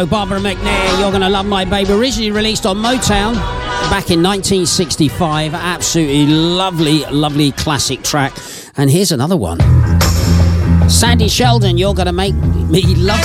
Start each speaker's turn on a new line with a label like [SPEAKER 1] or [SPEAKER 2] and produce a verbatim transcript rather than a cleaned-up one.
[SPEAKER 1] Barbara McNair, You're Gonna Love My Baby, originally released on Motown back in nineteen sixty-five. Absolutely lovely, lovely classic track. And here's another one. Sandy Sheldon, You're Gonna Make Me Love